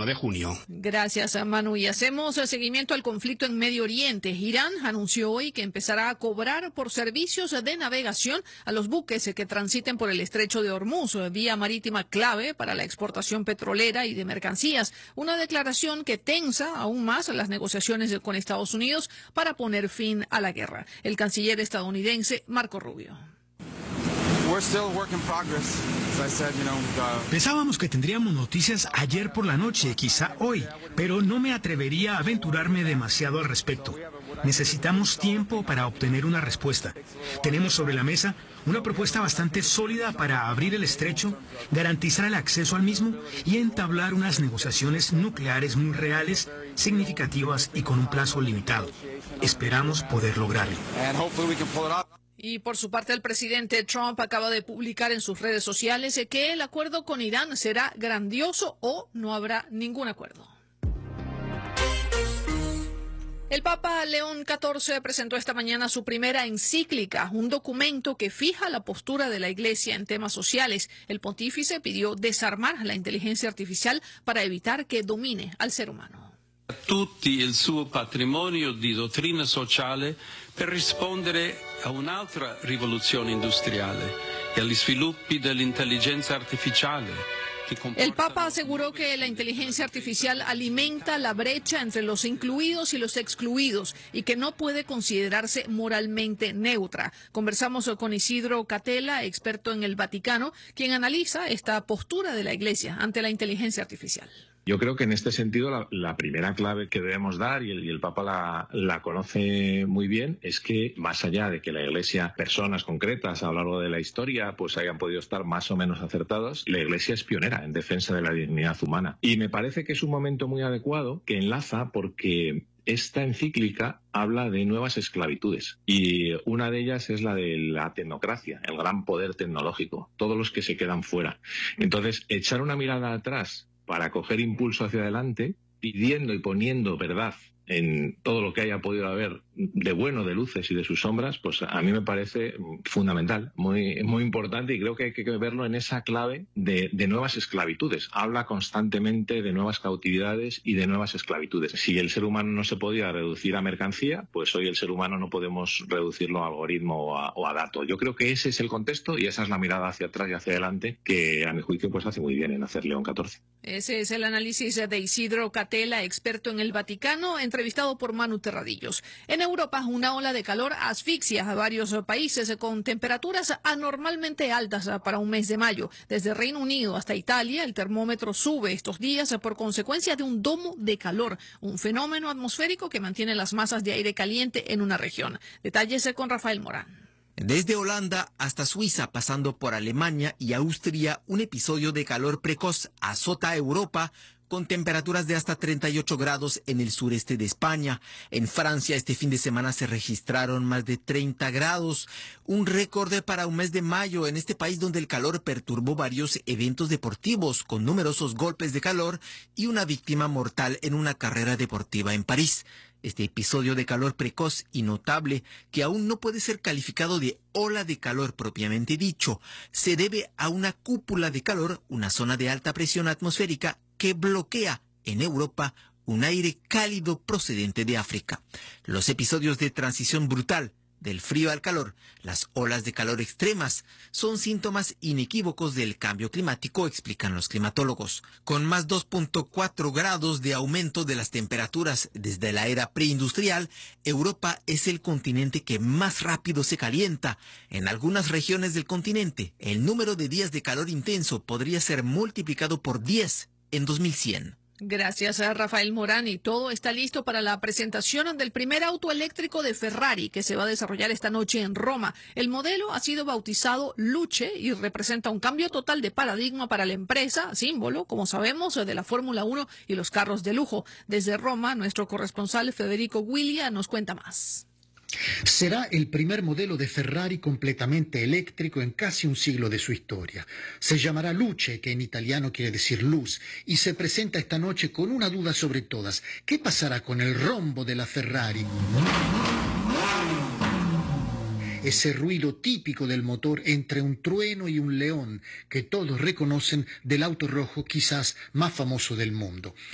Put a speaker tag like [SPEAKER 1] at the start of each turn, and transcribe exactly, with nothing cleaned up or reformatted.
[SPEAKER 1] de junio.
[SPEAKER 2] Gracias, Manu. Y hacemos seguimiento al conflicto en Medio Oriente. Irán anunció hoy que empezará a cobrar por servicios de navegación a los buques que transiten por el estrecho de Hormuz, vía marítima clave para la exportación petrolera y de mercancías. Una declaración que tensa aún más las negociaciones con Estados Unidos para poner fin a la guerra. El canciller estadounidense Marco Rubio.
[SPEAKER 3] Pensábamos que tendríamos noticias ayer por la noche, quizá hoy, pero no me atrevería a aventurarme demasiado al respecto. Necesitamos tiempo para obtener una respuesta. Tenemos sobre la mesa una propuesta bastante sólida para abrir el estrecho, garantizar el acceso al mismo y entablar unas negociaciones nucleares muy reales, significativas y con un plazo limitado. Esperamos poder lograrlo.
[SPEAKER 2] Y por su parte, el presidente Trump acaba de publicar en sus redes sociales que el acuerdo con Irán será grandioso o no habrá ningún acuerdo. El Papa León catorce presentó esta mañana su primera encíclica, un documento que fija la postura de la Iglesia en temas sociales. El pontífice pidió desarmar la inteligencia artificial para evitar que domine al ser humano.
[SPEAKER 4] A tutti il suo patrimonio di dottrina sociale per rispondere a un'altra rivoluzione industriale e agli sviluppi dell'intelligenza artificiale.
[SPEAKER 2] El Papa aseguró que la inteligencia artificial alimenta la brecha entre los incluidos y los excluidos y que no puede considerarse moralmente neutra. Conversamos con Isidro Catela, experto en el Vaticano, quien analiza esta postura de la Iglesia ante la inteligencia artificial.
[SPEAKER 5] Yo creo que en este sentido la, la primera clave que debemos dar, y el, y el Papa la, la conoce muy bien, es que más allá de que la Iglesia, personas concretas a lo largo de la historia, pues hayan podido estar más o menos acertados, la Iglesia es pionera en defensa de la dignidad humana. Y me parece que es un momento muy adecuado que enlaza porque esta encíclica habla de nuevas esclavitudes y una de ellas es la de la tecnocracia, el gran poder tecnológico, todos los que se quedan fuera. Entonces, echar una mirada atrás para coger impulso hacia adelante, pidiendo y poniendo verdad en todo lo que haya podido haber de bueno, de luces y de sus sombras, pues a mí me parece fundamental, muy, muy importante, y creo que hay que verlo en esa clave de, de nuevas esclavitudes. Habla constantemente de nuevas cautividades y de nuevas esclavitudes. Si el ser humano no se podía reducir a mercancía, pues hoy el ser humano no podemos reducirlo a algoritmo o a, o a dato. Yo creo que ese es el contexto y esa es la mirada hacia atrás y hacia adelante que a mi juicio pues hace muy bien en hacer León catorce.
[SPEAKER 2] Ese es el análisis de Isidro Catela, experto en el Vaticano, entrevistado por Manu Terradillos. En Europa, una ola de calor asfixia a varios países con temperaturas anormalmente altas para un mes de mayo. Desde Reino Unido hasta Italia, el termómetro sube estos días por consecuencia de un domo de calor, un fenómeno atmosférico que mantiene las masas de aire caliente en una región. Detalles con Rafael Morán.
[SPEAKER 6] Desde Holanda hasta Suiza, pasando por Alemania y Austria, un episodio de calor precoz azota a Europa, con temperaturas de hasta treinta y ocho grados en el sureste de España. En Francia este fin de semana se registraron más de treinta grados, un récord para un mes de mayo en este país donde el calor perturbó varios eventos deportivos con numerosos golpes de calor y una víctima mortal en una carrera deportiva en París. Este episodio de calor precoz y notable, que aún no puede ser calificado de ola de calor propiamente dicho, se debe a una cúpula de calor, una zona de alta presión atmosférica que bloquea en Europa un aire cálido procedente de África. Los episodios de transición brutal del frío al calor, las olas de calor extremas, son síntomas inequívocos del cambio climático, explican los climatólogos. Con más dos punto cuatro grados de aumento de las temperaturas desde la era preindustrial, Europa es el continente que más rápido se calienta. En algunas regiones del continente, el número de días de calor intenso podría ser multiplicado por diez en dos mil cien.
[SPEAKER 2] Gracias a Rafael Morán, y todo está listo para la presentación del primer auto eléctrico de Ferrari que se va a desarrollar esta noche en Roma. El modelo ha sido bautizado Luce y representa un cambio total de paradigma para la empresa, símbolo, como sabemos, de la Fórmula uno y los carros de lujo. Desde Roma, nuestro corresponsal Federico Guiglia nos cuenta más.
[SPEAKER 7] Será el primer modelo de Ferrari completamente eléctrico en casi un siglo de su historia. Se llamará Luce, que en italiano quiere decir luz, y se presenta esta noche con una duda sobre todas. ¿Qué pasará con el rombo de la Ferrari? Ese ruido típico del motor entre un trueno y un león que todos reconocen del auto rojo quizás más famoso del mundo.